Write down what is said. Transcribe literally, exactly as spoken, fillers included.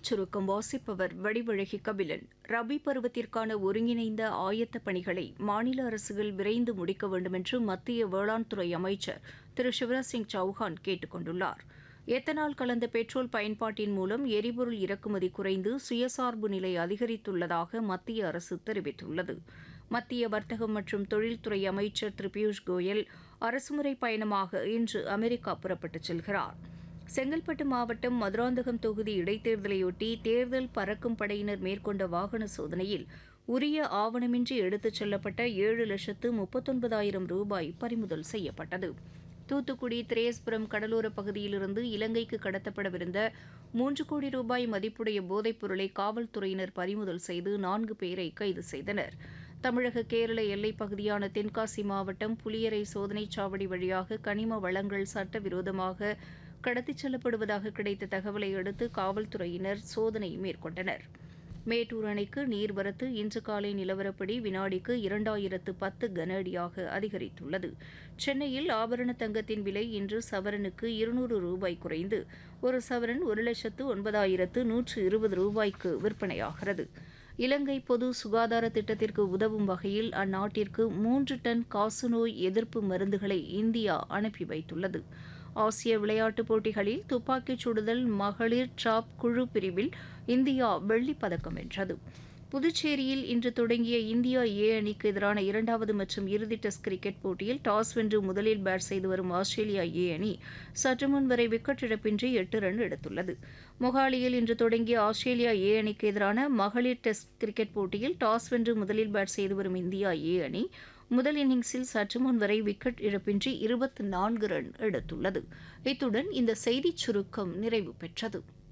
செய்திச் சுருக்கம் வாசிப்பவர் வடிவழகி கபிலன். ரபி பருவத்திற்கான ஒருங்கிணைந்த ஆயத்த பணிகளை மாநில அரசுகள் விரைந்து முடிக்க வேண்டுமென்று மத்திய வேளாண் துறை அமைச்சர் திரு சிவராஜ் சிங் சௌஹான் கேட்டுக் கொண்டுள்ளார். எத்தனால் கலந்த பெட்ரோல் பயன்பாட்டின் மூலம் எரிபொருள் இறக்குமதி குறைந்து சுயசார்பு நிலை அதிகரித்துள்ளதாக மத்திய அரசு தெரிவித்துள்ளது. மத்திய வர்த்தகம் மற்றும் தொழில்துறை அமைச்சர் திரு பியூஷ் கோயல் அரசுமுறை பயணமாக இன்று அமெரிக்கா புறப்பட்டுச் செல்கிறார். செங்கல்பட்டு மாவட்டம் மதுராந்தகம் தொகுதி இடைத்தேர்தலையொட்டி தேர்தல் பறக்கும் படையினர் மேற்கொண்ட வாகன சோதனையில் உரிய ஆவணமின்றி எடுத்துச் செல்லப்பட்ட ஏழு லட்சத்து முப்பத்தொன்பதாயிரம் ரூபாய் பறிமுதல் செய்யப்பட்டது. தூத்துக்குடி திரேஸ்புரம் கடலோரப் பகுதியிலிருந்து இலங்கைக்கு கடத்தப்படவிருந்த மூன்று கோடி ரூபாய் மதிப்புடைய போதைப் பொருளை காவல்துறையினர் பறிமுதல் செய்து நான்கு பேரை கைது செய்தனர். தமிழக கேரள எல்லைப் பகுதியான தென்காசி மாவட்டம் புலியரை சோதனைச் சாவடி வழியாக கனிம வளங்கள் சட்டவிரோதமாக கடத்திச் செல்லப்படுவதாக கிடைத்த தகவலை அடுத்து காவல்துறையினர் சோதனை மேற்கொண்டனர். மேட்டூர் அணைக்கு நீர்வரத்து இன்று காலை நிலவரப்படி வினாடிக்கு இரண்டாயிரத்து பத்து கன அடியாக அதிகரித்துள்ளது. சென்னையில் ஆபரண தங்கத்தின் விலை இன்று சவரனுக்கு இருநூறு ரூபாய் குறைந்து ஒரு சவரன் ஒரு லட்சத்து ஒன்பதாயிரத்து நூற்று இருபது ரூபாய்க்கு விற்பனையாகிறது. இலங்கை பொது சுகாதார திட்டத்திற்கு உதவும் வகையில் அந்நாட்டிற்கு மூன்று டன் காசநோய் எதிர்ப்பு மருந்துகளை இந்தியா அனுப்பி வைத்துள்ளது. ஆசிய விளையாட்டுப் போட்டிகளில் துப்பாக்கிச் சுடுதல் மகளிர் டிராப் குழு பிரிவில் இந்தியா வெள்ளிப் பதக்கம் வென்றது. புதுச்சேரியில் இன்று தொடங்கிய இந்தியா ஏ அணிக்கு எதிரான இரண்டாவது மற்றும் இறுதி டெஸ்ட் கிரிக்கெட் போட்டியில் டாஸ் வென்று முதலில் பேட் செய்து வரும் ஆஸ்திரேலியா ஏ அணி சற்று முன் வரை விக்கெட் இழப்பின்றி எட்டு ரன் எடுத்துள்ளது. மொஹாலியில் இன்று தொடங்கிய ஆஸ்திரேலியா ஏ அணிக்கு எதிரான மகளிர் டெஸ்ட் கிரிக்கெட் போட்டியில் டாஸ் வென்று முதலில் பேட் செய்து வரும் இந்தியா ஏ அணி முதல் இன்னிங்ஸில் சற்று முன் வரை விக்கெட் இழப்பின்றி இருபத்தி நான்கு ரன் எடுத்துள்ளது. இத்துடன் இந்த செய்திச் சுருக்கம் நிறைவு பெற்றது.